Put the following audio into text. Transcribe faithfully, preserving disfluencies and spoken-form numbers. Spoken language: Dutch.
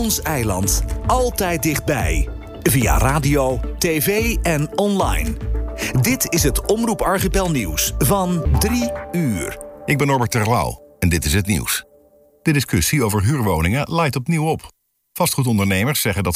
Ons eiland. Altijd dichtbij. Via radio, tv en online. Dit is het Omroep Archipel Nieuws van drie uur. Ik ben Norbert Terlouw en dit is het nieuws. De discussie over huurwoningen laait opnieuw op. Vastgoedondernemers zeggen dat